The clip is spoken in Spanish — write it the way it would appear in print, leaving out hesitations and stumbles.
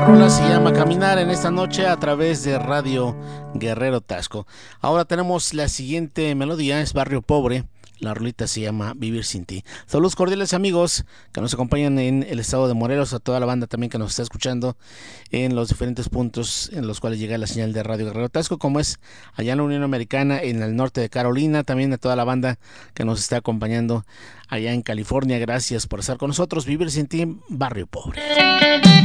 rola se llama Caminar en esta noche a través de Radio Guerrero Tasco. Ahora tenemos la siguiente melodía, es Barrio Pobre. La rolita se llama Vivir sin ti. Saludos cordiales amigos que nos acompañan en el estado de Morelos, a toda la banda también que nos está escuchando en los diferentes puntos en los cuales llega la señal de Radio Guerrero Tasco, como es allá en la Unión Americana, en el norte de Carolina, también a toda la banda que nos está acompañando allá en California. Gracias por estar con nosotros. Vivir sin ti, Barrio Pobre.